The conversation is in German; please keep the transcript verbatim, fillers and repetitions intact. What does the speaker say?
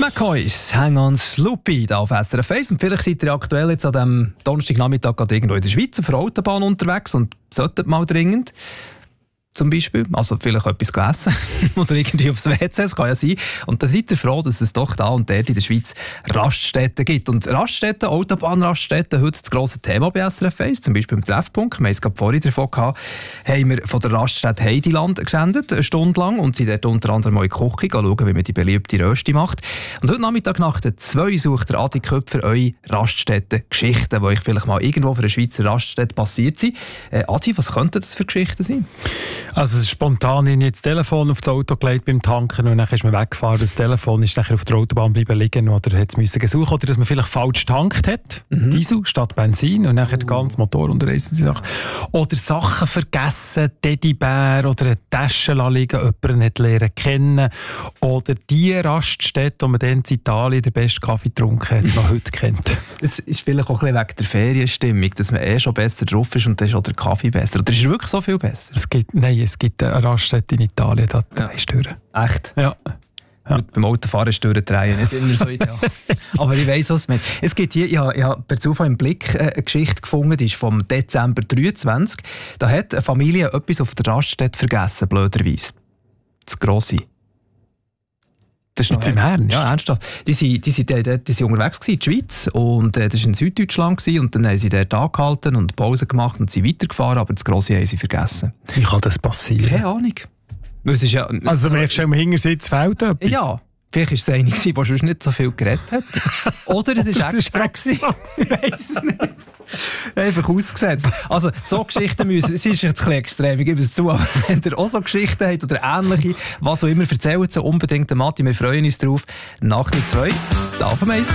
McCoys, Hang on Sloopy, da auf S R F eins. Und vielleicht seid ihr aktuell jetzt an diesem Donnerstagnachmittag gerade irgendwo in der Schweiz auf der Autobahn unterwegs und solltet mal dringend zum Beispiel, also vielleicht etwas essen oder irgendwie aufs W C, das kann ja sein. Und dann seid ihr froh, dass es doch da und dort in der Schweiz Raststätten gibt. Und Raststätten, Autobahnraststätten, heute das grosse Thema bei S R F eins, zum Beispiel im Treffpunkt. Wir haben es gerade vorhin davon gehabt, haben wir von der Raststätte Heidiland gesendet, eine Stunde lang, und sind dort unter anderem mal in die Küche schauen, wie man die beliebte Rösti macht. Und heute Nachmittag nach der zwei sucht der Adi Köpfer eure Raststätten-Geschichten, die euch vielleicht mal irgendwo für eine Schweizer Raststätte passiert sind. Äh, Adi, was könnten das für Geschichten sein? Also es ist spontan in das Telefon auf das Auto gelegt beim Tanken und dann ist man weggefahren. Das Telefon ist nachher auf der Autobahn bleiben liegen oder hat es müssen gesucht, oder dass man vielleicht falsch getankt hat, mhm. Diesel statt Benzin, und nachher den ganzen Motor unterreißen sie. Oder Sachen vergessen, Teddybär oder eine Tasche liegen, jemanden nicht lernen kennen, oder die Raststätte, wo man dann in Italien den besten Kaffee getrunken hat, noch heute kennt. Es ist vielleicht auch ein bisschen wegen der Ferienstimmung, dass man eh schon besser drauf ist und dann ist auch der Kaffee besser. Oder ist er wirklich so viel besser? Es gibt, nein, es gibt eine Raststätte in Italien, da drehst du durch. Echt? Ja. Ja. Beim Autofahren ist durchdrehen nicht immer so ideal. Aber ich weiss, was es meint. Es gibt hier, ich habe, ich habe per Zufall im Blick eine Geschichte gefunden, die ist vom Dezember dreiundzwanzig. Da hat eine Familie etwas auf der Raststätte vergessen, blöderweise. Das Grosse. Das ist jetzt im Ernst? Ja, ernsthaft. Die sind, die sind, die, die sind unterwegs gewesen, in der Schweiz, und äh, das war in Süddeutschland gewesen, und dann haben sie dort angehalten und Pause gemacht und sind weitergefahren, aber das Grosse haben sie vergessen. Wie kann das passieren? Keine Ahnung. Es ist ja, also merkst du, im Hintersitz fehlt etwas? Ja. Vielleicht war es eine, die sonst nicht so viel geredet hat. Oder es war extra. Ich weiss es nicht. Einfach ausgesetzt. Also, so Geschichten müssen, es ist jetzt ein bisschen extrem, ich gebe es zu, aber wenn ihr auch so Geschichten habt oder ähnliche, was auch immer, erzählt sie unbedingt den Matti, wir freuen uns drauf. Nach der zwei, da auf dem Eis.